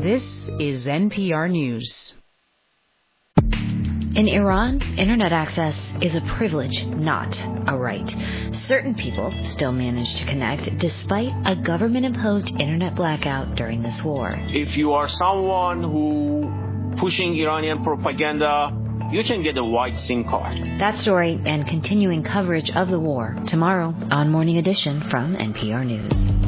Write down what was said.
This is NPR News. In Iran, internet access is a privilege, not a right. Certain people still manage to connect despite a government-imposed internet blackout during this war. If you are someone who pushing Iranian propaganda, you can get a white SIM card. That story and continuing coverage of the war tomorrow on Morning Edition from NPR News.